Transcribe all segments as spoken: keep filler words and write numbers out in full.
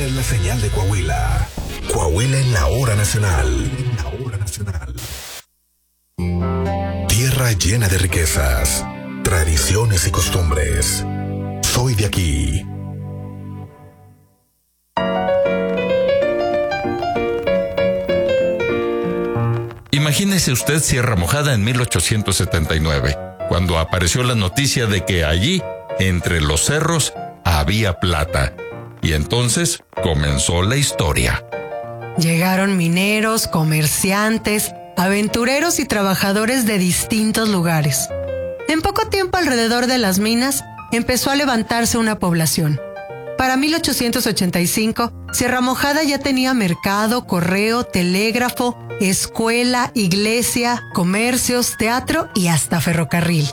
En la señal de Coahuila. Coahuila en la hora nacional. En la hora nacional. Tierra llena de riquezas, tradiciones y costumbres. Soy de aquí. Imagínese usted Sierra Mojada en mil ochocientos setenta y nueve, cuando apareció la noticia de que allí, entre los cerros, había plata. Y entonces comenzó la historia. Llegaron mineros, comerciantes, aventureros y trabajadores de distintos lugares. En poco tiempo alrededor de las minas empezó a levantarse una población. Para mil ochocientos ochenta y cinco, Sierra Mojada ya tenía mercado, correo, telégrafo, escuela, iglesia, comercios, teatro y hasta ferrocarril.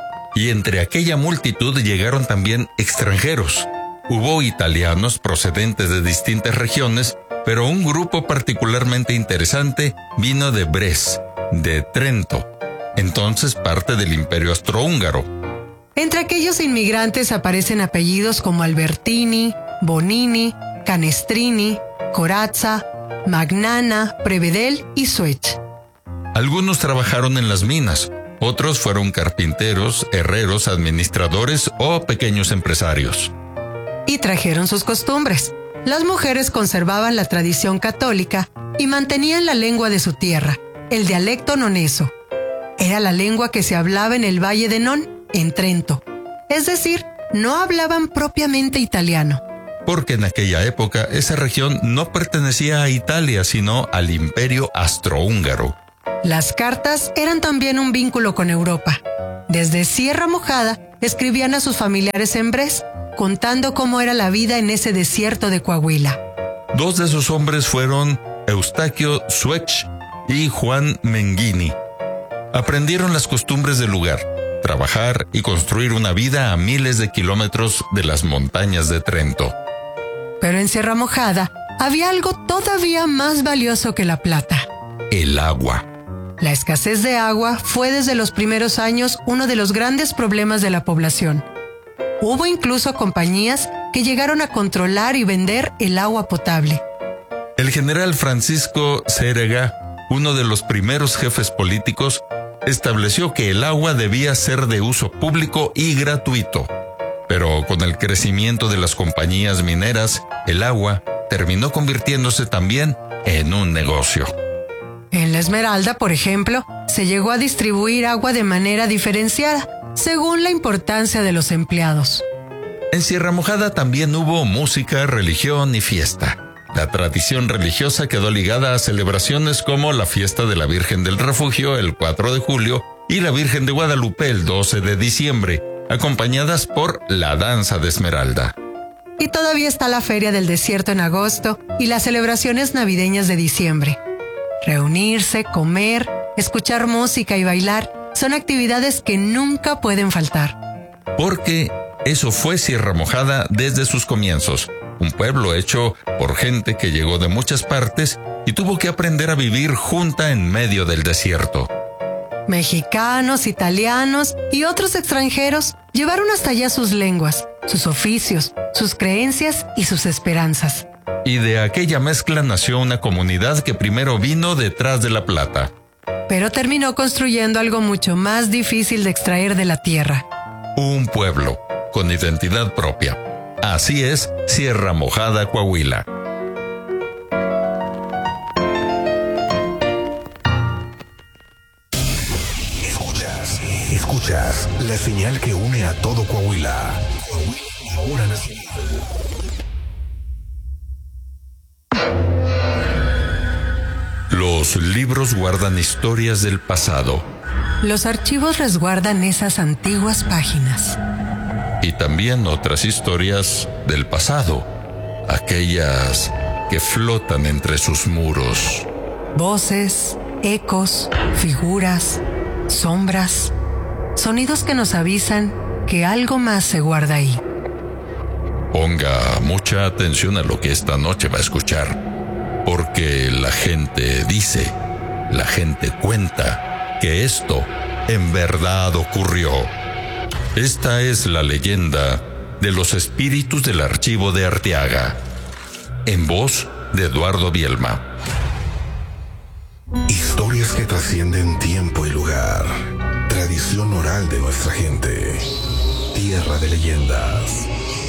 Y entre aquella multitud llegaron también extranjeros. Hubo italianos procedentes de distintas regiones, pero un grupo particularmente interesante vino de Bres, de Trento, entonces parte del Imperio Austrohúngaro. Entre aquellos inmigrantes aparecen apellidos como Albertini, Bonini, Canestrini, Corazza, Magnana, Prevedel y Suech. Algunos trabajaron en las minas, otros fueron carpinteros, herreros, administradores o pequeños empresarios. Y trajeron sus costumbres. Las mujeres conservaban la tradición católica y mantenían la lengua de su tierra, el dialecto noneso. Era la lengua que se hablaba en el Valle de Non, en Trento. Es decir, no hablaban propiamente italiano. Porque en aquella época esa región no pertenecía a Italia, sino al Imperio Austrohúngaro. Las cartas eran también un vínculo con Europa. Desde Sierra Mojada escribían a sus familiares en Bres, contando cómo era la vida en ese desierto de Coahuila. Dos de esos hombres fueron Eustaquio Suech y Juan Menghini. Aprendieron las costumbres del lugar, trabajar y construir una vida a miles de kilómetros de las montañas de Trento. Pero en Sierra Mojada había algo todavía más valioso que la plata: el agua. La escasez de agua fue desde los primeros años uno de los grandes problemas de la población. Hubo incluso compañías que llegaron a controlar y vender el agua potable. El general Francisco Cérega, uno de los primeros jefes políticos, estableció que el agua debía ser de uso público y gratuito. Pero con el crecimiento de las compañías mineras, el agua terminó convirtiéndose también en un negocio. En La Esmeralda, por ejemplo, se llegó a distribuir agua de manera diferenciada, según la importancia de los empleados. En Sierra Mojada también hubo música, religión y fiesta. La tradición religiosa quedó ligada a celebraciones como la fiesta de la Virgen del Refugio el cuatro de julio y la Virgen de Guadalupe el doce de diciembre, acompañadas por la danza de Esmeralda. Y todavía está la Feria del Desierto en agosto y las celebraciones navideñas de diciembre. Reunirse, comer, escuchar música y bailar son actividades que nunca pueden faltar. Porque eso fue Sierra Mojada desde sus comienzos, un pueblo hecho por gente que llegó de muchas partes y tuvo que aprender a vivir junta en medio del desierto. Mexicanos, italianos y otros extranjeros llevaron hasta allá sus lenguas, sus oficios, sus creencias y sus esperanzas. Y de aquella mezcla nació una comunidad que primero vino detrás de la plata. Pero terminó construyendo algo mucho más difícil de extraer de la tierra. Un pueblo con identidad propia. Así es Sierra Mojada, Coahuila. Escuchas, escuchas la señal que une a todo Coahuila. Coahuila, la hora nacional. Los libros guardan historias del pasado. Los archivos resguardan esas antiguas páginas. Y también otras historias del pasado, aquellas que flotan entre sus muros. Voces, ecos, figuras, sombras, sonidos que nos avisan que algo más se guarda ahí. Ponga mucha atención a lo que esta noche va a escuchar, porque la gente dice, la gente cuenta que esto en verdad ocurrió. Esta es la leyenda de los espíritus del archivo de Arteaga. en voz de Eduardo Bielma. Historias que trascienden tiempo y lugar. Tradición oral de nuestra gente. Tierra de leyendas.